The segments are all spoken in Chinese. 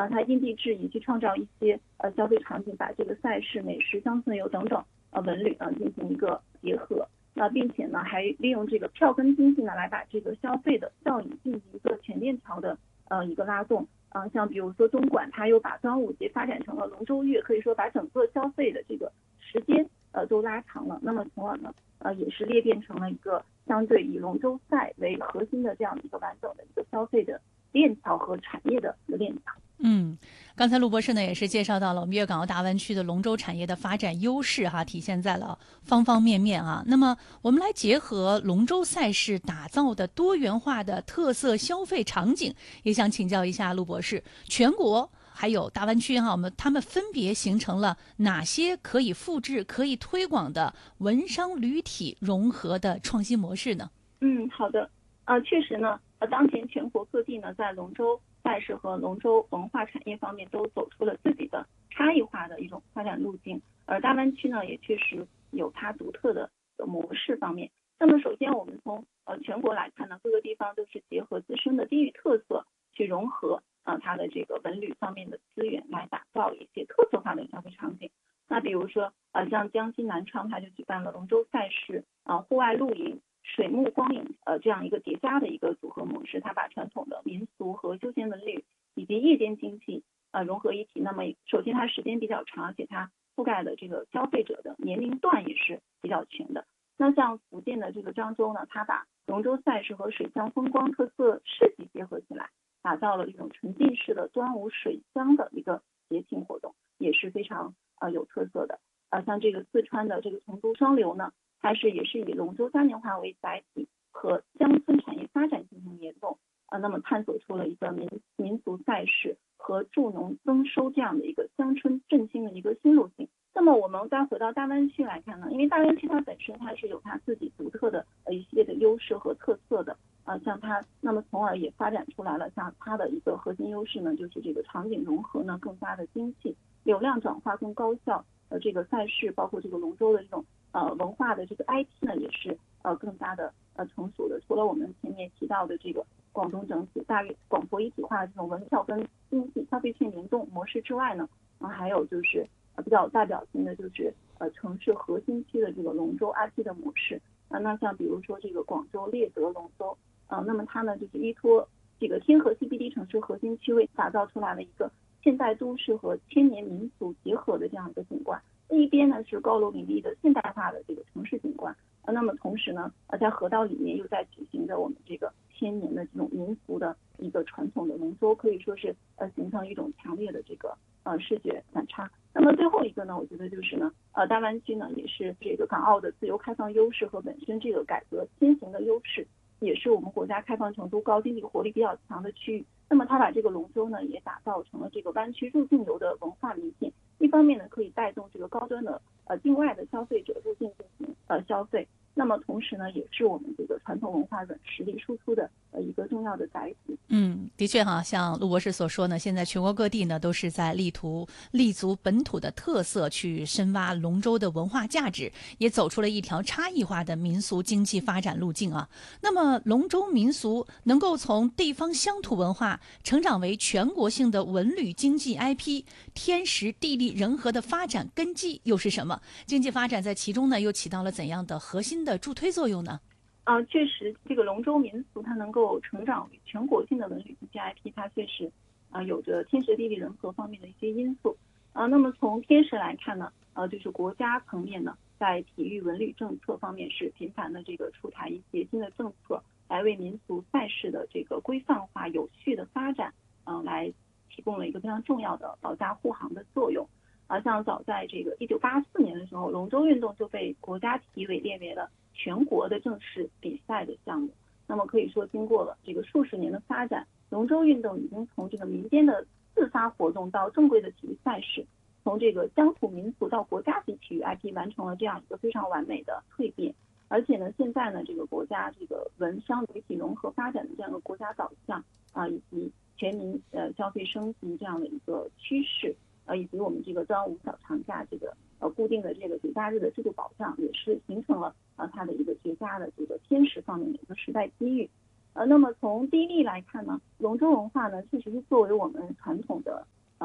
它因地制宜去创造一些消费场景，把这个赛事、美食、乡村游等等文旅进行一个结合。并且呢，还利用这个票根经济呢，来把这个消费的效应进行一个全链条的一个拉动。像比如说东莞，它又把端午节发展成了龙舟月，可以说把整个消费的这个时间都拉长了。那么从而呢，也是裂变成了一个相对以龙舟赛为核心的这样的一个完整的一个消费的链条和产业的一个链条。 刚才陆博士呢也是介绍到了我们粤港澳大湾区的龙舟产业的发展优势体现在了方方面面那么我们来结合龙舟赛事打造的多元化的特色消费场景，也想请教一下陆博士，全国还有大湾区他们分别形成了哪些可以复制、可以推广的文商旅体融合的创新模式呢？ 好的，确实呢，当前全国各地呢，在龙舟赛事和龙舟文化产业方面都走出了自己的差异化的一种发展路径，而大湾区呢，也确实有它独特的模式方面。那么首先我们从全国来看呢，各个地方都是结合自身的地域特色去融合它的这个文旅方面的资源，来打造一些特色化的消费场景。那比如说像江西南昌，它就举办了龙舟赛事户外露营、水幕光影这样一个叠加的一个组合模式，它把传统的民俗和休闲文旅以及夜间经济融合一体。那么首先它时间比较长，而且它覆盖的这个消费者的年龄段也是比较全的。那像福建的这个漳州呢，它把龙舟赛事和水乡风光特色市集结合起来，打造了一种沉浸式的端午水乡的一个节庆活动，也是非常有特色的。像这个四川的这个成都双流呢，它也是以龙舟嘉年华为载体和乡村产业发展进行联动，那么探索出了一个民俗赛事和助农增收这样的一个乡村振兴的一个新路径。那么我们再回到大湾区来看呢，因为大湾区它本身它是有它自己独特的一系列的优势和特色的像它，那么从而也发展出来了像它的一个核心优势呢，就是这个场景融合呢更加的精细，流量转化更高效，这个赛事包括这个龙舟的这种文化的这个 IP 呢也是更加的成熟的。除了我们前面提到的这个广东整体大约广博一体化的这种文票跟经济消费券联动模式之外呢，还有就是比较有代表性的就是城市核心区的这个龙舟 IP 的模式那像比如说这个广州猎德龙舟那么它呢就是依托这个天河 CBD 城市核心区位打造出来了一个现代都市和千年民俗结合的这样一个景观。一边呢是高楼林立的现代化的这个城市景观那么同时呢在河道里面又在举行着我们这个千年的这种民俗的一个传统的龙舟，可以说是形成一种强烈的这个视觉反差。那么最后一个呢，我觉得就是呢大湾区呢也是这个港澳的自由开放优势和本身这个改革先行的优势，也是我们国家开放程度高、经济活力比较强的区域。那么它把这个龙舟呢也打造成了这个湾区入境游的文化名片，一方面呢可以带动这个高端的境外的消费者入境进行消费，那么同时呢也是我们这个传统文化软实力输出的一个重要的载体。 的确像陆博士所说呢，现在全国各地呢都是在力图立足本土的特色，去深挖龙舟的文化价值，也走出了一条差异化的民俗经济发展路径那么龙舟民俗能够从地方乡土文化成长为全国性的文旅经济 IP， 天时地利人和的发展根基又是什么？经济发展在其中呢又起到了怎样的核心的助推作用呢？ 确实这个龙舟民俗它能够成长为全国性的文旅经济 IP， 它确实有着天时地利人和方面的一些因素那么从天时来看呢就是国家层面呢在体育文旅政策方面是频繁的这个出台一些新的政策，来为民俗赛事的这个规范化有序的发展来提供了一个非常重要的保驾护航的作用像早在这个1984年的时候，龙舟运动就被国家体育委列为了全国的正式比赛的项目。那么可以说经过了这个数十年的发展，龙舟运动已经从这个民间的自发活动到正规的体育赛事，从这个乡土民俗到国家级体育 IP， 完成了这样一个非常完美的蜕变。而且呢现在呢这个国家这个文商旅体融合发展的这样一个国家导向以及全民消费升级这样的一个趋势以及我们这个端午小长假这个固定的这个节假日的制度保障，也是形成了它的一个绝佳的这个天时方面的一个时代机遇。那么从地利来看呢，龙舟文化呢确实是作为我们传统的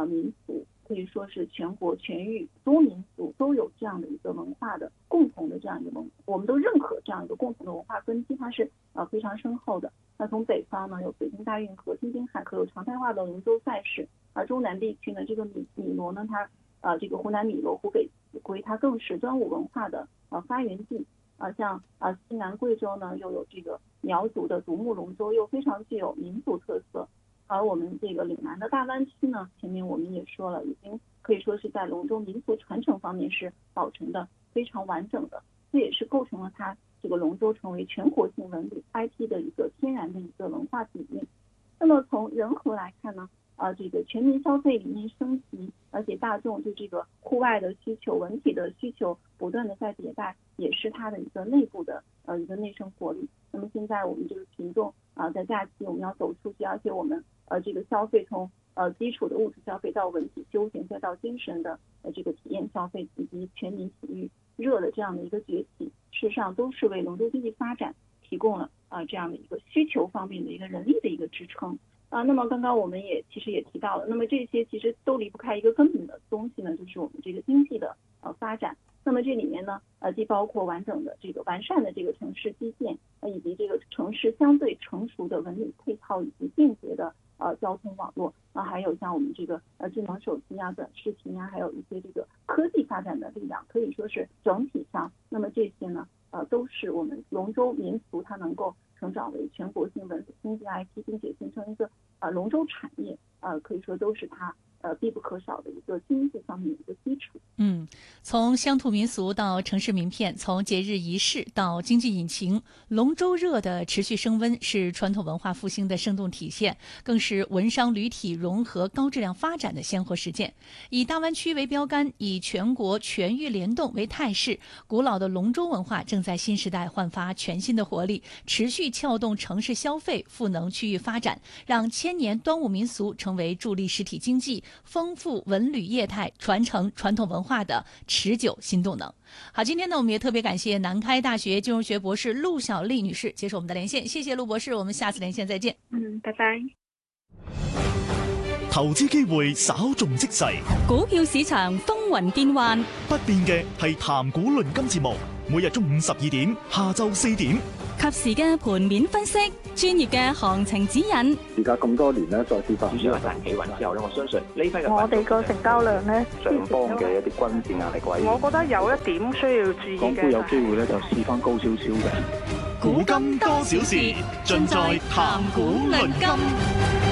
民族，可以说是全国全域多民族都有这样的一个文化的共同的这样一个我们都认可这样一个共同的文化根基，它是非常深厚的。那从北方呢，有北京大运河、京津海河，有常态化的龙舟赛事；而中南地区呢，这个米罗呢，它这个湖南米罗、湖北秭归，它更是端午文化的发源地。像西南贵州呢，又有这个苗族的独木龙舟，又非常具有民族特色。而我们这个岭南的大湾区呢，前面我们也说了，已经可以说是在龙舟民俗传承方面是保存的非常完整的，这也是构成了它这个龙舟成为全国性文旅 IP 的一个天然的一个文化底蕴。那么从人和来看呢，这个全民消费理念升级，而且大众对这个户外的需求、文体的需求不断的在迭代，也是它的一个内部的一个内生活力。那么现在我们这个群众在假期我们要走出去，而且我们这个消费从基础的物质消费到文体休闲，再到精神的这个体验消费，以及全民体育热的这样的一个崛起，事实上都是为龙舟经济发展提供了这样的一个需求方面的一个人力的一个支撑。那么刚刚我们其实也提到了，那么这些其实都离不开一个根本的东西呢，就是我们这个经济的发展。那么这里面呢，既包括完善的这个城市基建，以及这个城市相对成熟的文旅配套，以及便捷的交通网络，还有像我们这个智能手机啊、短视频啊，还有一些这个科技发展的力量，可以说是整体上，那么这些呢，都是我们龙舟民俗它能够成长为全国性文旅经济 IP， 并且形成一个龙舟产业，可以说都是它必不可少的一个经济方面的一个基础。 从乡土民俗到城市名片，从节日仪式到经济引擎，龙舟热的持续升温是传统文化复兴的生动体现，更是文商旅体融合高质量发展的鲜活实践。以大湾区为标杆，以全国全域联动为态势，古老的龙舟文化正在新时代焕发全新的活力，持续撬动城市消费，赋能区域发展，让千年端午民俗成为助力实体经济、丰富文旅业态、传承传统文化的持久新动能。好，今天呢，我们也特别感谢南开大学金融学博士陆小丽女士接受我们的连线，谢谢陆博士，我们下次连线再见。 拜拜。 投資機會稍縱即逝， 股票市場風雲變幻， 不變嘅係談股論金節目，每日中午12點，下晝4點， 及時嘅盤面分析，專業嘅行情指引。 而家咁多年咧，再次發主要係大企穩之後咧，我相信呢批嘅我哋個成交量咧， 上方嘅一啲均線壓力位， 我覺得有一點需要注意嘅， 港股有機會咧就試翻高少少嘅。 古今多少事，盡在談股論金。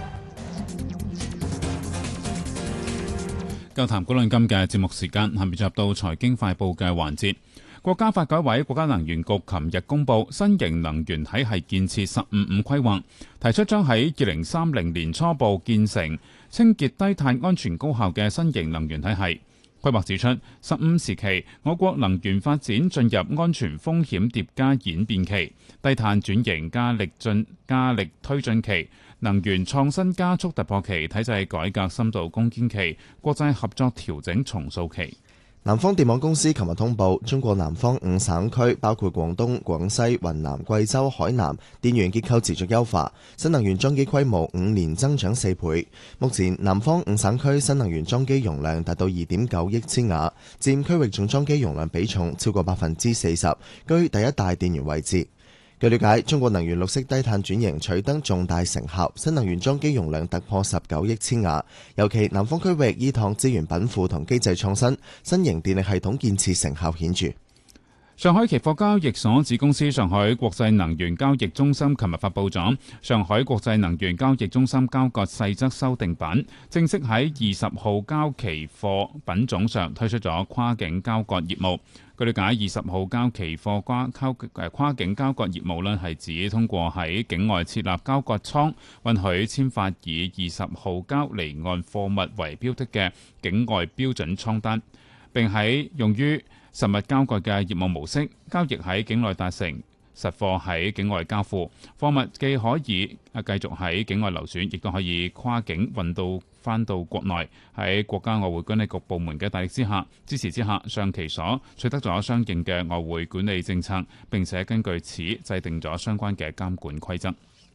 夠談股論金嘅節目時間，下面進入到財經快報嘅環節。國家發改委、國家能源局琴日公布新型能源體系建設15規劃，提出將喺2030年初步建成清潔低碳、安全高效嘅新型能源體系。規劃指出，15時期我國能源發展進入安全風險疊加演變期，低碳轉型加力推進期，能源創新加速突破期，體制改革深度攻堅期，國際合作調整重塑期。 南方電網公司琴日通報，中國南方5省區包括廣東、廣西、雲南、貴州、海南，電源結構持續優化，新能源裝機規模5年增長4倍。目前南方5省區新能源裝機容量達到 2.9 億千瓦，佔區域總裝機容量比重超過 40%， 居第一大電源位置。據了解，中國能源綠色低碳轉型取得重大成效，新能源裝機容量突破19億千瓦。尤其南方區域依託資源稟賦同機制創新，新型電力系統建設成效顯著。 上海期貨交易所子公司上海國際能源交易中心琴日發布咗上海國際能源交易中心交割細則修訂版，正式喺20號交期貨品種上推出咗跨境交割業務。據了解，20號交期貨跨境交割業務呢係指通過喺境外設立交割倉，允許簽發以20號交離岸貨物為標的嘅境外標準倉單，並喺用於實物交割嘅業務模式，交易喺境內達成，實貨喺境外交付，貨物既可以繼續喺境外流轉，亦都可以跨境運到返到國內。喺國家外匯管理局部門嘅大力支持之下，上期所取得咗相應嘅外匯管理政策，並且根據此制定咗相關嘅監管規則。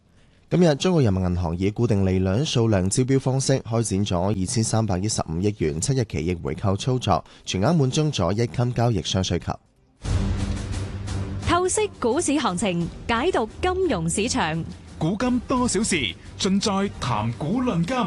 今日中國人民銀行以固定利率數量招標方式開展咗2315億元7日期逆回購操作，全額滿足咗一級交易商需求。 透析股市行情，解讀金融市場， 古今多少事，盡在談股論金。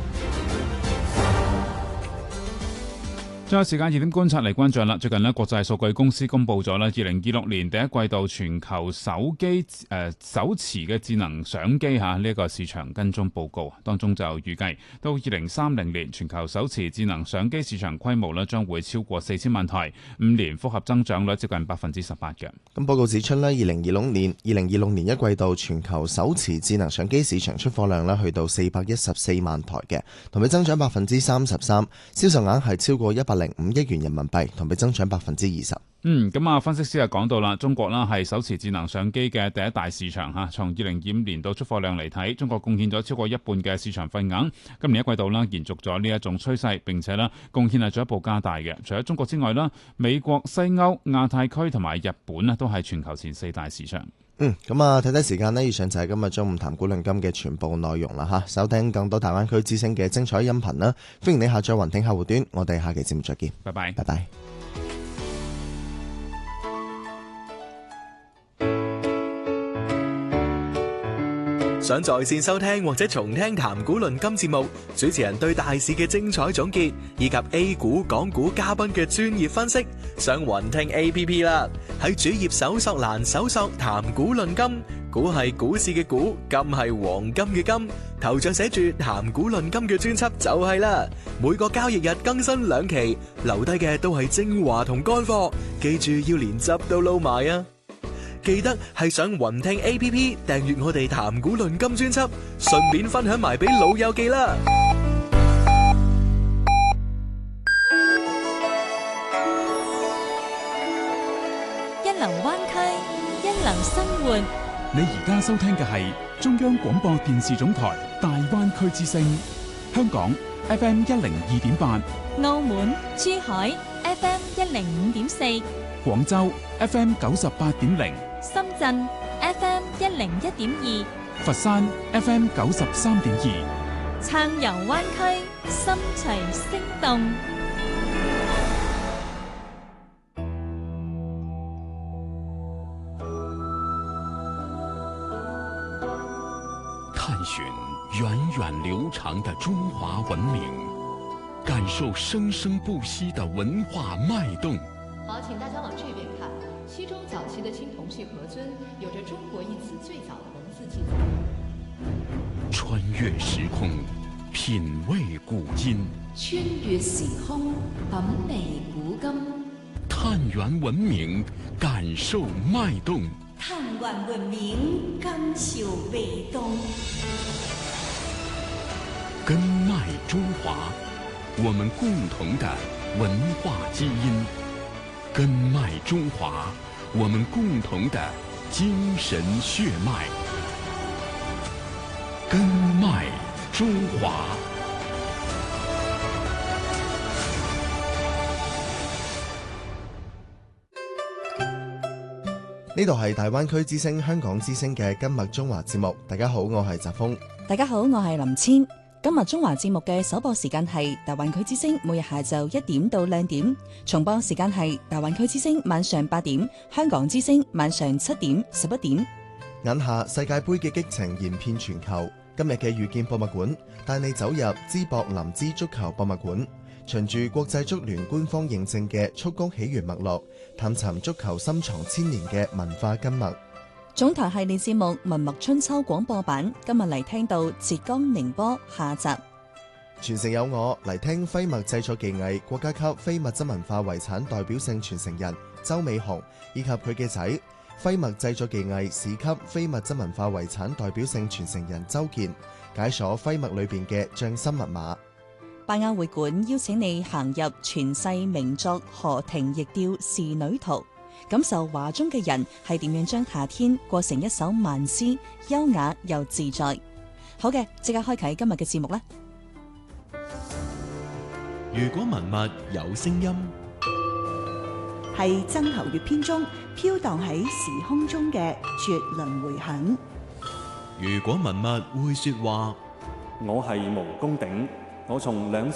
最後時間熱點觀察嚟關注啦。最近呢，國際數據公司公布咗啦2026年第一季度全球手持嘅智能相機呢一個市場跟蹤報告，當中就預計到2030年全球手持智能相機市場規模呢將會超過4000萬台，5年複合增長率接近18%嘅。咁報告指出呢2026年一季度全球手持智能相機市場出貨量呢去到414萬台嘅，同比增長33%，銷售額係超過105億元人民幣，同比增長20%。 咁分析師又講到啦，中國啦係手持智能相機嘅第一大市場嚇。從2025年到出貨量嚟睇，中國貢獻咗超過一半嘅市場份額。今年一季度啦，延續咗呢一種趨勢，並且啦貢獻係進一步加大嘅。除咗中國之外啦，美國、西歐、亞太區同埋日本啊，都係全球前4大市場。 睇睇時間呢，以上就係今日中午談股論金嘅全部內容啦嚇。收聽更多大灣區之聲嘅精彩音頻啦，歡迎你下載雲聽客戶端。我哋下期節目再見， 拜拜， 拜拜。 想在線收聽或者重聽談股論金節目，主持人對大市嘅精彩總結，以及 A 股、港股嘉賓嘅專業分析，上雲聽 APP 啦。喺主頁搜索欄搜索談股論金，股係股市嘅股，金係黃金嘅金，頭像寫住談股論金嘅專輯就係啦。每個交易日更新2期，留低嘅都係精華同乾貨，記住要連汁都撈埋啊！記得係上雲聽 APP 訂閱我哋談股論金專輯，順便分享埋俾老友記啦。 一流灣區，一流生活。 你而家收聽嘅係中央廣播電視總台大灣區之聲，香港 FM 102.8， 澳門、珠海 FM 105.4， 廣州 FM 98.0。 深圳 FM 101.2， 佛山 FM 93.2， 暢遊灣區，心隨聲動。 探尋源遠流長的中華文明，感受生生不息的文化脈動。 好，請大家往這邊看。西周早期的青銅器盒尊有着中國一詞最早的文字記載。 穿越時空，品味古今。 穿越時空，品味古今。 探源文明，感受脈動。 探源文明，感受脈動。 根脈中華，我們共同的文化基因。根脈中華，我們共同的精神血脈。根脈中華。 呢度係大灣區之聲、香港之聲嘅根脈中華節目。大家好，我係澤峰。 大家好，我係林千。今日中華節目嘅首播時間係大灣區之聲，每日下晝1點到2點；重播時間係大灣區之聲晚上8點，香港之聲晚上7點、11點。 眼下世界盃嘅激情延遍全球，今日嘅遇見博物館帶你走入淄博林茲足球博物館，循住國際足聯官方認證嘅蹴鞠起源脈絡，探尋足球深藏千年嘅文化根脈。 總台系列節目《文墨春秋》廣播版，今日嚟聽到浙江寧波下集。 傳承有我嚟聽徽墨製作技藝國家級非物質文化遺產代表性傳承人周美紅以及佢嘅仔徽墨製作技藝市級非物質文化遺產代表性傳承人周健解鎖徽墨裏邊嘅匠心密碼。 拜亞會館邀請你行入傳世名作《荷亭驛調仕女圖》，感受畫中嘅人係點樣將夏天過成一首慢詩，優雅又自在。好嘅，即刻開啟今日嘅節目啦！ 如果文物有聲音， 係曾侯乙編中飄蕩喺時空中嘅絕倫迴響。 如果文物會說話， 我係毛公鼎，我從兩